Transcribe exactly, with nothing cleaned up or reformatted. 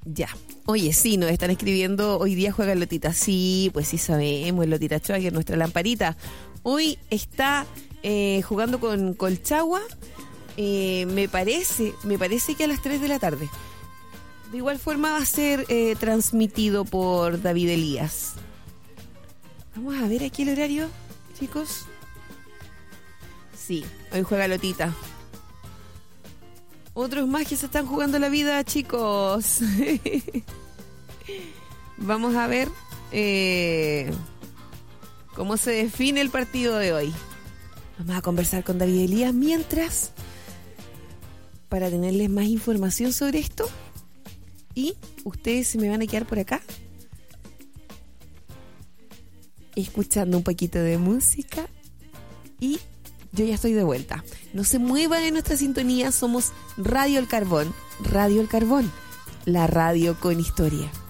Ya. Oye, sí, nos están escribiendo, hoy día juega el Lotita. Sí, pues sí sabemos, el Lotita Ochoa, que es nuestra lamparita. Hoy está eh, jugando con Colchagua, eh, me parece, me parece que a las tres de la tarde. De igual forma va a ser eh, transmitido por David Elías. Vamos a ver aquí el horario, chicos. Sí, hoy juega Lotita. Otros más que se están jugando la vida, chicos. Vamos a ver eh, cómo se define el partido de hoy. Vamos a conversar con David Elías mientras, para tenerles más información sobre esto. Y ustedes se me van a quedar por acá escuchando un poquito de música. Y yo ya estoy de vuelta. No se muevan en nuestra sintonía. Somos Radio El Carbón. Radio El Carbón, la radio con historia.